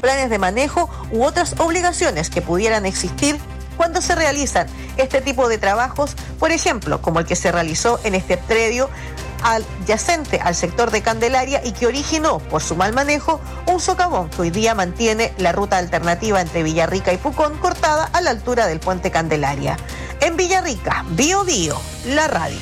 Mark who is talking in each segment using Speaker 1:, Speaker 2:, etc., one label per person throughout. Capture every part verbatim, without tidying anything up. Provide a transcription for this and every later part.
Speaker 1: planes de manejo u otras obligaciones que pudieran existir cuando se realizan este tipo de trabajos, por ejemplo, como el que se realizó en este predio adyacente al sector de Candelaria y que originó, por su mal manejo, un socavón que hoy día mantiene la ruta alternativa entre Villarrica y Pucón cortada a la altura del puente Candelaria. En Villarrica, Bío Bío, la radio.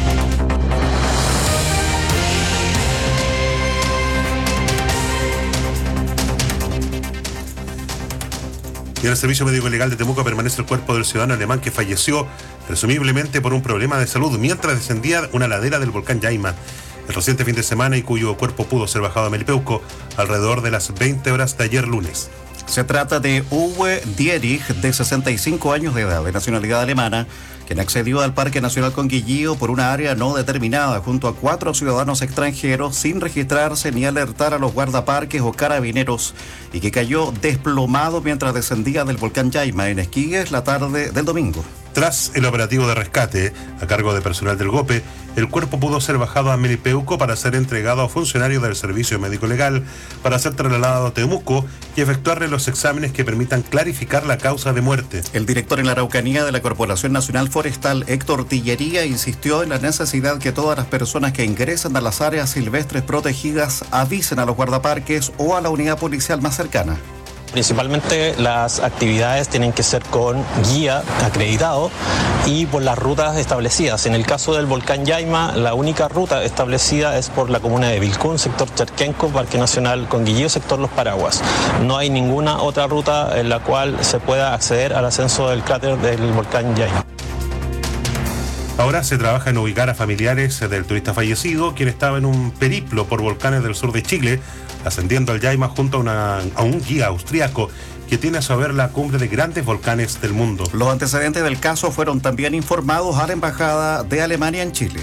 Speaker 2: Y en el Servicio Médico Legal de Temuco permanece el cuerpo del ciudadano alemán que falleció presumiblemente por un problema de salud mientras descendía una ladera del volcán Yaima el reciente fin de semana y cuyo cuerpo pudo ser bajado a Melipeuco alrededor de las veinte horas de ayer lunes.
Speaker 3: Se trata de Uwe Dierich, de sesenta y cinco años de edad, de nacionalidad alemana, quien accedió al Parque Nacional Conguillío por una área no determinada junto a cuatro ciudadanos extranjeros sin registrarse ni alertar a los guardaparques o carabineros y que cayó desplomado mientras descendía del volcán Yaima en Esquigues la tarde del domingo.
Speaker 2: Tras el operativo de rescate, a cargo de personal del GOPE, el cuerpo pudo ser bajado a Melipeuco para ser entregado a funcionarios del Servicio Médico Legal para ser trasladado a Temuco y efectuarle los exámenes que permitan clarificar la causa de muerte.
Speaker 3: El director en la Araucanía de la Corporación Nacional Forestal, Héctor Tillería, insistió en la necesidad que todas las personas que ingresen a las áreas silvestres protegidas avisen a los guardaparques o a la unidad policial más cercana.
Speaker 4: Principalmente las actividades tienen que ser con guía acreditado y por las rutas establecidas. En el caso del volcán Yaima, la única ruta establecida es por la comuna de Vilcún, sector Charquenco, Parque Nacional Conguillío, sector Los Paraguas. No hay ninguna otra ruta en la cual se pueda acceder al ascenso del cráter del volcán Yaima.
Speaker 2: Ahora se trabaja en ubicar a familiares del turista fallecido, quien estaba en un periplo por volcanes del sur de Chile, ascendiendo al Yaima junto a, una, a un guía austriaco que tiene a su haber la cumbre de grandes volcanes del mundo.
Speaker 3: Los antecedentes del caso fueron también informados a la Embajada de Alemania en Chile.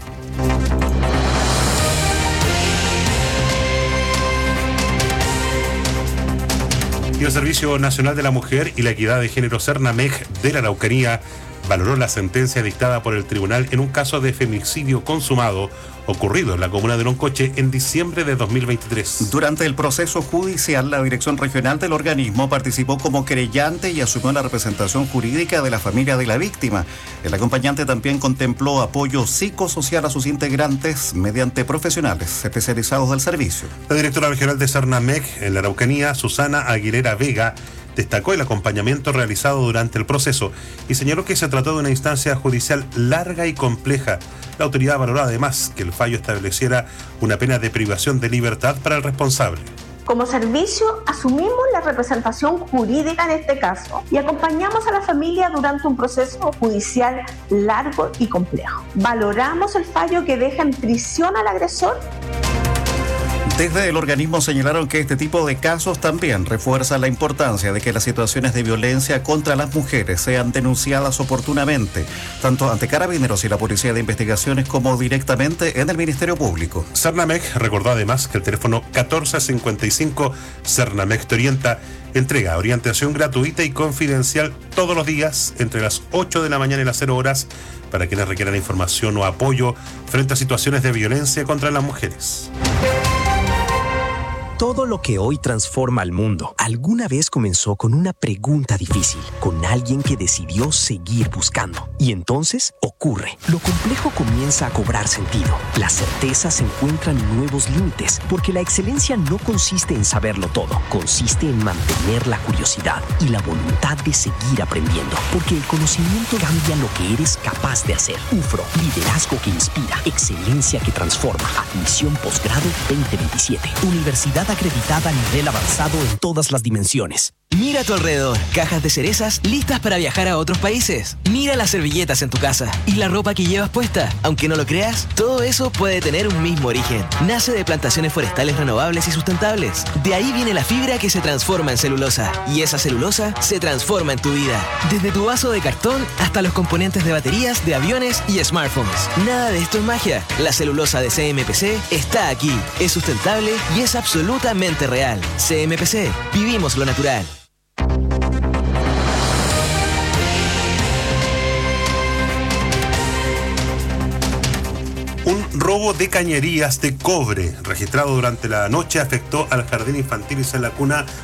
Speaker 2: Y el Servicio Nacional de la Mujer y la Equidad de Género Cernamej de la Araucanía valoró la sentencia dictada por el tribunal en un caso de femicidio consumado ocurrido en la comuna de Loncoche en diciembre de dos mil veintitrés.
Speaker 3: Durante el proceso judicial, la dirección regional del organismo participó como querellante y asumió la representación jurídica de la familia de la víctima. El acompañante también contempló apoyo psicosocial a sus integrantes mediante profesionales especializados del servicio.
Speaker 2: La directora regional de Cernamej en la Araucanía, Susana Aguilera Vega, destacó el acompañamiento realizado durante el proceso y señaló que se trató de una instancia judicial larga y compleja. La autoridad valoró además que el fallo estableciera una pena de privación de libertad para el responsable.
Speaker 5: Como servicio asumimos la representación jurídica en este caso y acompañamos a la familia durante un proceso judicial largo y complejo. Valoramos el fallo que deja en prisión al agresor.
Speaker 3: Desde el organismo señalaron que este tipo de casos también refuerza la importancia de que las situaciones de violencia contra las mujeres sean denunciadas oportunamente, tanto ante Carabineros y la Policía de Investigaciones como directamente en el Ministerio Público.
Speaker 2: Cernamej recordó además que el teléfono catorce cincuenta y cinco Cernamej te orienta entrega orientación gratuita y confidencial todos los días entre las ocho de la mañana y las cero horas para quienes requieran información o apoyo frente a situaciones de violencia contra las mujeres.
Speaker 6: Todo lo que hoy transforma al mundo alguna vez comenzó con una pregunta difícil, con alguien que decidió seguir buscando. Y entonces ocurre. Lo complejo comienza a cobrar sentido. Las certezas encuentran nuevos límites, porque la excelencia no consiste en saberlo todo, consiste en mantener la curiosidad y la voluntad de seguir aprendiendo, porque el conocimiento cambia lo que eres capaz de hacer. U F R O, liderazgo que inspira, excelencia que transforma. Admisión posgrado veinte veintisiete. Universidad acreditada a nivel avanzado en todas las dimensiones.
Speaker 7: Mira a tu alrededor, cajas de cerezas listas para viajar a otros países. Mira las servilletas en tu casa y la ropa que llevas puesta. Aunque no lo creas, todo eso puede tener un mismo origen. Nace de plantaciones forestales renovables y sustentables. De ahí viene la fibra que se transforma en celulosa. Y esa celulosa se transforma en tu vida. Desde tu vaso de cartón hasta los componentes de baterías, de aviones y smartphones. Nada de esto es magia. La celulosa de C M P C está aquí. Es sustentable y es absolutamente real. C M P C. Vivimos lo natural.
Speaker 2: Un robo de cañerías de cobre registrado durante la noche afectó al jardín infantil y San La Cuna